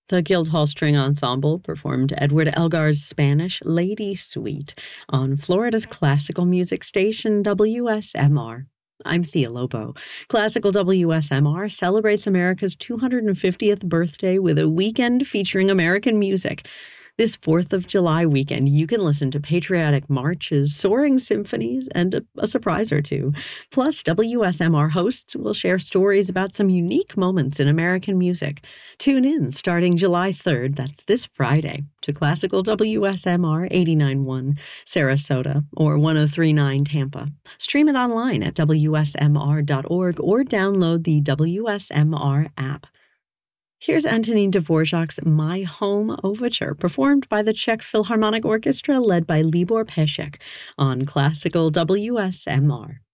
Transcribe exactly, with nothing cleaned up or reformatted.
The Guildhall String Ensemble performed Edward Elgar's Spanish Lady Suite on Florida's classical music station W S M R. I'm Thea Lobo. Classical W S M R celebrates America's two hundred fiftieth birthday with a weekend featuring American music. This fourth of July weekend, you can listen to patriotic marches, soaring symphonies, and a, a surprise or two. Plus, W S M R hosts will share stories about some unique moments in American music. Tune in starting July third, that's this Friday, to Classical W S M R eighty-nine point one Sarasota or one oh three point nine Tampa. Stream it online at W S M R dot org or download the W S M R app. Here's Antonin Dvorak's My Home Overture, performed by the Czech Philharmonic Orchestra led by Libor Pesek on Classical W S M R.